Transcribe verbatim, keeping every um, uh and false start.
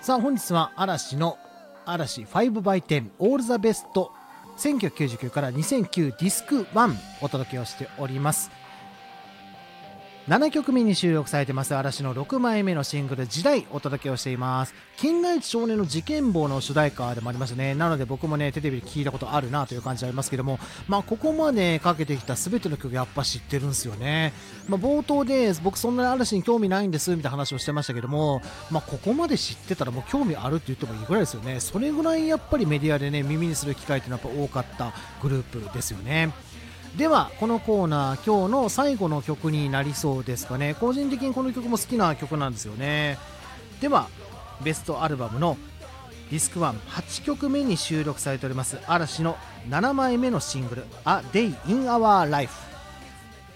さあ本日は嵐の嵐 ファイブバイテン All the Best せんきゅうひゃくきゅうじゅうきゅうからにせんきゅうディスクワンお届けをしております。ななきょくめに収録されてます嵐のろくまいめのシングル時代お届けをしています。金田一少年の事件簿の主題歌でもありましたね。なので僕もねテレビで聞いたことあるなという感じありますけども、まあここまでかけてきた全ての曲やっぱ知ってるんですよね。まあ、冒頭で僕そんなに嵐に興味ないんですみたいな話をしてましたけども、まあここまで知ってたらもう興味あるって言ってもいいぐらいですよね。それぐらいやっぱりメディアでね耳にする機会っていうのはやっぱ多かったグループですよね。ではこのコーナー今日の最後の曲になりそうですかね。個人的にこの曲も好きな曲なんですよね。ではベストアルバムのディスクワンはちきょくめに収録されております嵐のななまいめのシングル A Day in Our Life